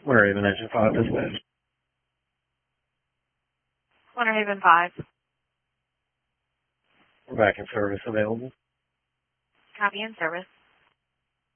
Winter Haven Engine 5 dispatch. Winter Haven 5. We're back in service available. Copy in service.